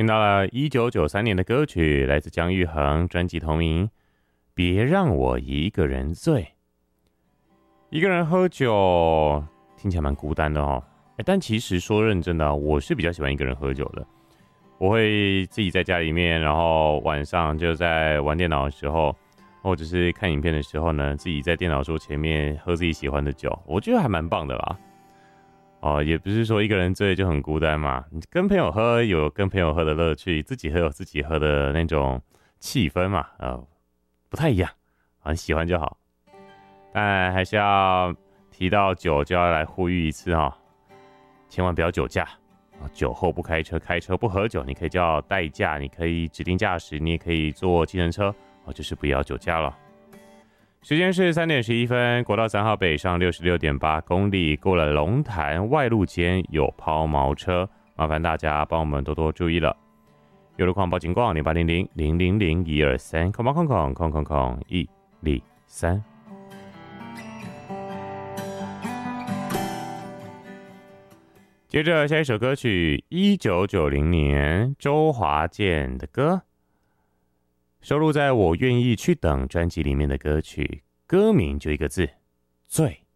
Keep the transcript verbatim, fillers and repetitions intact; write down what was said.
听到了一九九三年的歌曲，来自姜育恒专辑同名《别让我一个人醉》。一个人喝酒听起来蛮孤单的哦，但其实说认真的、啊，我是比较喜欢一个人喝酒的。我会自己在家里面，然后晚上就在玩电脑的时候，或者是看影片的时候呢，自己在电脑桌前面喝自己喜欢的酒，我觉得还蛮棒的啦。哦，也不是说一个人醉就很孤单嘛，你跟朋友喝有跟朋友喝的乐趣，自己喝有自己喝的那种气氛嘛，呃，不太一样，很喜欢就好。但还是要提到酒，就要来呼吁一次哈、哦，千万不要酒驾，酒后不开车，开车不喝酒。你可以叫代驾，你可以指定驾驶，你也可以坐计程车，哦，就是不要酒驾了。时间是三点十一分，国道三号北上六十六点八公里，过了龙潭外路间有抛锚车，麻烦大家帮我们多多注意了。有路况报警光零八零零零零零一二三空八空空空空空一零三。接着下一首歌曲，一九九零年周华健的歌。收录在我愿意去等专辑里面的歌曲，歌名就一个字，醉。